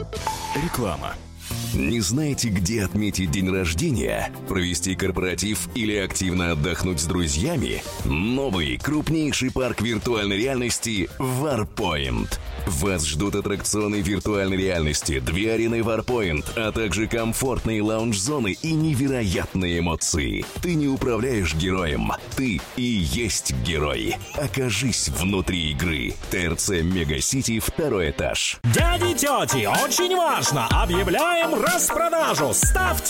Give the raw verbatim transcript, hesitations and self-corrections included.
Реклама. Не знаете, где отметить день рождения, провести корпоратив или активно отдохнуть с друзьями? Новый, крупнейший парк виртуальной реальности Warpoint. Вас ждут аттракционы виртуальной реальности, две арены Warpoint, а также комфортные лаунж-зоны и невероятные эмоции. Ты не управляешь героем, ты и есть герой. Окажись внутри игры. ТРЦ Мегасити, второй этаж. Дяди, тети, очень важно! Объявляем распродажу! Ставьте